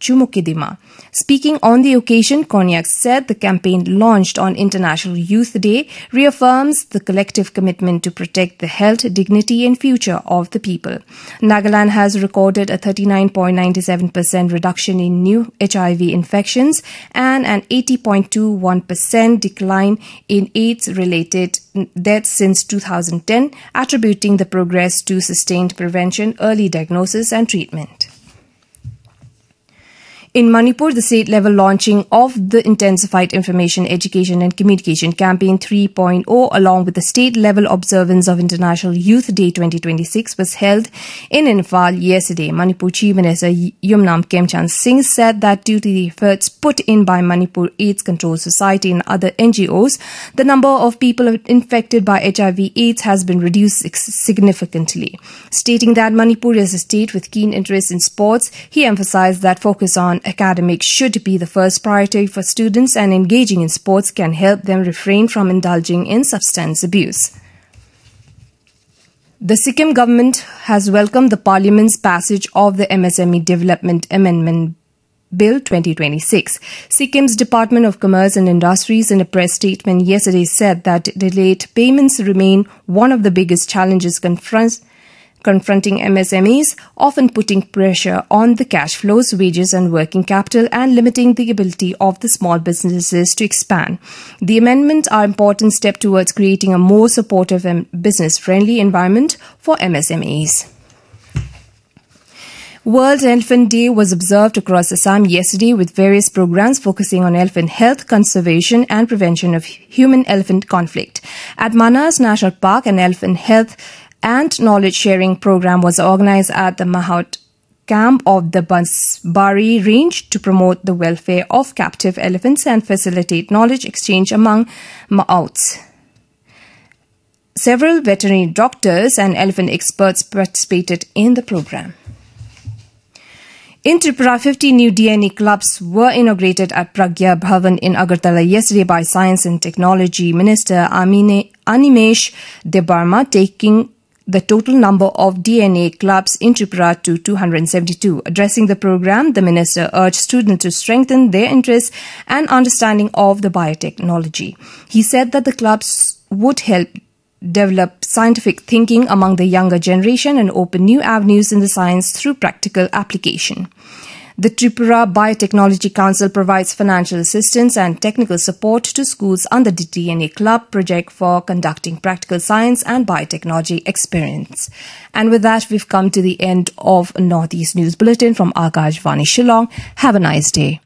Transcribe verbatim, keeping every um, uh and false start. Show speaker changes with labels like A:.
A: Chumukidima. Speaking on the occasion, Konyak said the campaign launched on International Youth Day reaffirms the collective commitment to protect the health, dignity and future of the people. Nagaland has recorded a thirty-nine point nine seven percent reduction in new H I V infections and an eighty point two one percent decline in AIDS-related deaths since two thousand ten, attributing the progress to sustained prevention, early diagnosis and treatment. In Manipur, the state-level launching of the Intensified Information, Education and Communication Campaign three point oh along with the state-level observance of International Youth Day twenty twenty-six was held in Imphal yesterday. Manipur Chief Minister Yumnam Khemchand Singh said that due to the efforts put in by Manipur AIDS Control Society and other N G Os, the number of people infected by H I V AIDS has been reduced significantly. Stating that Manipur is a state with keen interest in sports, he emphasized that focus on academics should be the first priority for students, and engaging in sports can help them refrain from indulging in substance abuse. The Sikkim government has welcomed the Parliament's passage of the M S M E Development Amendment Bill twenty twenty-six. Sikkim's Department of Commerce and Industries in a press statement yesterday said that delayed payments remain one of the biggest challenges confronts confronting M S M Es, often putting pressure on the cash flows, wages and working capital and limiting the ability of the small businesses to expand. The amendments are an important step towards creating a more supportive and business-friendly environment for M S M Es. World Elephant Day was observed across Assam yesterday with various programs focusing on elephant health, conservation and prevention of human-elephant conflict. At Manas National Park, an elephant health and knowledge sharing program was organized at the Mahout camp of the Bansbari range to promote the welfare of captive elephants and facilitate knowledge exchange among Mahouts. Several veterinary doctors and elephant experts participated in the program. In Tripura, fifty new D N A clubs were inaugurated at Pragya Bhavan in Agartala yesterday by Science and Technology Minister Amine, Animesh Debarma, taking the total number of D N A clubs in Tripura to two hundred seventy-two. Addressing the program, the minister urged students to strengthen their interest and understanding of the biotechnology. He said that the clubs would help develop scientific thinking among the younger generation and open new avenues in the science through practical application. The Tripura Biotechnology Council provides financial assistance and technical support to schools under the D N A Club project for conducting practical science and biotechnology experiments. And with that, we've come to the end of Northeast News Bulletin from Akashvani Shillong. Have a nice day.